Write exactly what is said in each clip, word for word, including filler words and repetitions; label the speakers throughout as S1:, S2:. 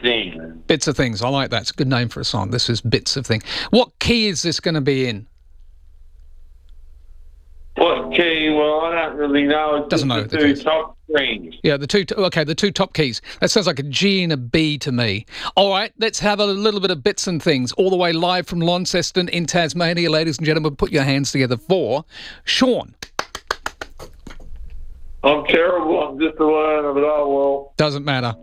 S1: Things.
S2: Bits of Things. I like that. It's a good name for a song. This is Bits of Things. What key is this going to be in?
S1: What key? Well, I don't really know. It's
S2: Doesn't
S1: just
S2: know
S1: the
S2: the
S1: two
S2: keys.
S1: top strings.
S2: Yeah, the two, okay, the two top keys. That sounds like a G and a B to me. All right, let's have a little bit of Bits and Things, all the way live from Launceston in Tasmania. Ladies and gentlemen, put your hands together for Sean.
S1: I'm terrible. I'm just a learner, but oh well.
S2: Doesn't matter.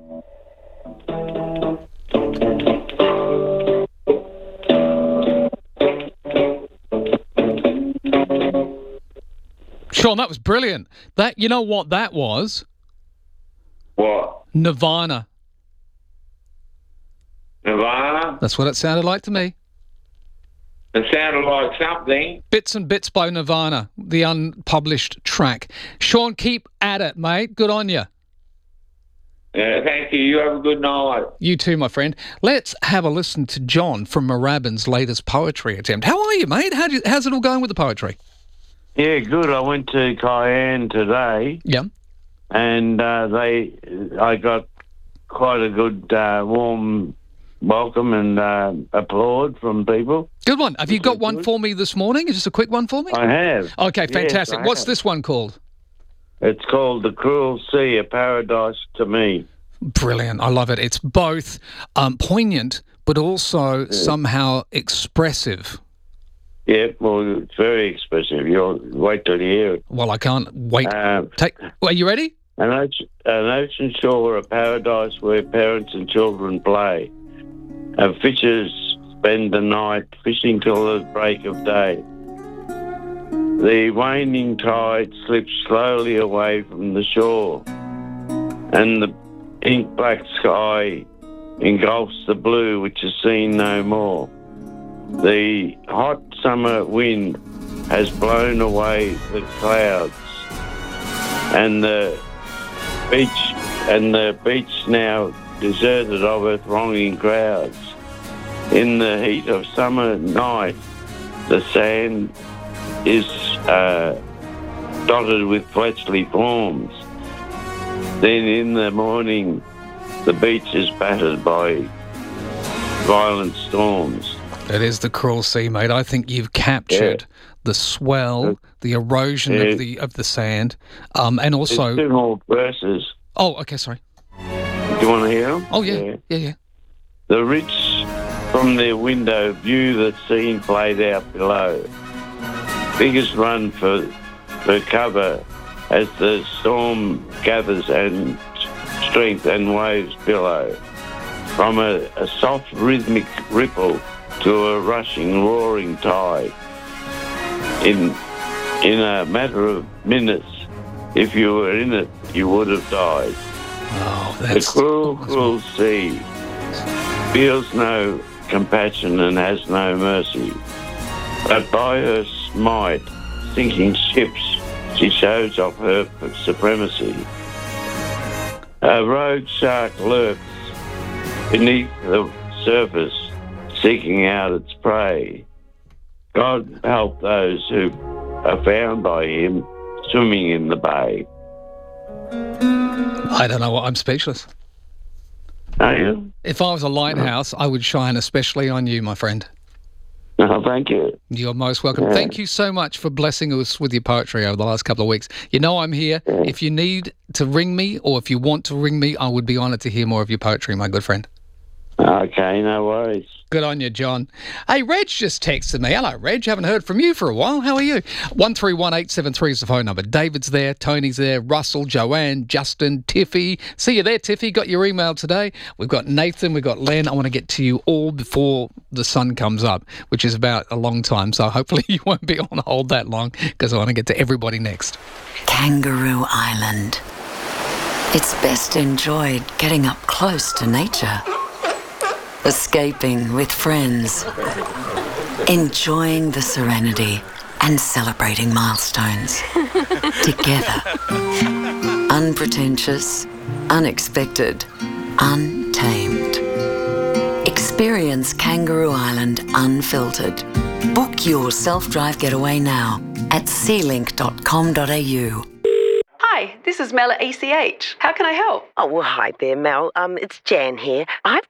S2: Sean, that was brilliant. That, you know what that was?
S1: What?
S2: Nirvana.
S1: Nirvana?
S2: That's what it sounded like to me.
S1: It sounded like something.
S2: Bits and Bits by Nirvana, the unpublished track. Sean, keep at it, mate. Good on you.
S1: Yeah, thank you. You have a good night.
S2: You too, my friend. Let's have a listen to John from Moorabbin's latest poetry attempt. How are you, mate? How do you, how's it all going with the poetry?
S3: Yeah, good. I went to Cayenne today.
S2: Yeah.
S3: And uh, they, I got quite a good, uh, warm welcome and uh, applaud from people.
S2: Good one. Have you got one for me this morning? Just a quick one for me?
S3: I have.
S2: Okay, fantastic.
S3: Yes, I
S2: What's
S3: have.
S2: this one called?
S3: It's called The Cruel Sea, A Paradise to Me.
S2: Brilliant. I love it. It's both um, poignant but also yeah. somehow expressive.
S3: Yeah, well, it's very expressive. You'll wait till you hear it.
S2: Well, I can't wait.
S3: Um,
S2: Take. Well, are you ready?
S3: An ocean, an ocean shore, a paradise where parents and children play. And fishers spend the night fishing till the break of day. The waning tide slips slowly away from the shore, and the ink black sky engulfs the blue, which is seen no more. The hot summer wind has blown away the clouds, and the beach and the beach now deserted of her thronging crowds. In the heat of summer night, the sand is uh, dotted with fleshly forms. Then in the morning, the beach is battered by violent storms.
S2: It is The Cruel Sea, mate. I think you've captured yeah. the swell, the erosion yeah. of the of the sand, um, and also...
S3: There's two more verses.
S2: Oh, okay, sorry.
S3: Do you want to hear them?
S2: Oh, yeah, yeah, yeah. yeah.
S3: The rich from their window view the scene played out below. Figures run for, for cover as the storm gathers and strength and waves billow. From a, a soft rhythmic ripple to a rushing, roaring tide. In in a matter of minutes, if you were in it, you would have died.
S2: Oh, that's...
S3: The cruel, cruel sea feels no compassion and has no mercy. But by her might, sinking ships, she shows off her supremacy. A rogue shark lurks beneath the surface, seeking out its prey. God help those who are found by him swimming in the bay.
S2: I don't know what, I'm speechless.
S3: Are you?
S2: If I was a lighthouse, I would shine especially on you, my friend.
S3: Oh, thank you.
S2: You're most welcome. Yeah. Thank you so much for blessing us with your poetry over the last couple of weeks. You know I'm here. Yeah. If you need to ring me or if you want to ring me, I would be honoured to hear more of your poetry, my good friend.
S3: Okay, no worries.
S2: Good on you, John. Hey, Reg just texted me. Hello, Reg. Haven't heard from you for a while. How are you? one three one eight seven three is the phone number. David's there. Tony's there. Russell, Joanne, Justin, Tiffy. See you there, Tiffy. Got your email today. We've got Nathan. We've got Len. I want to get to you all before the sun comes up, which is about a long time. So hopefully you won't be on hold that long because I want to get to everybody next.
S4: Kangaroo Island. It's best enjoyed getting up close to nature. Escaping with friends, enjoying the serenity and celebrating milestones together. Unpretentious, unexpected, untamed. Experience Kangaroo Island unfiltered. Book your self-drive getaway now at sea link dot com dot a u.
S5: Hi, this is Mel at E C H. How can I help?
S6: Oh, well, hi there, Mel. Um, it's Jan here. I've